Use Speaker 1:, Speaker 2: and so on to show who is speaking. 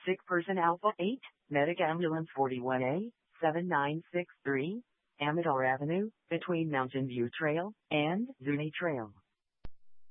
Speaker 1: Sick Person Alpha 8, Medic Ambulance 41A, 7963, Amador Avenue, between Mountain View Trail and Zuni Trail.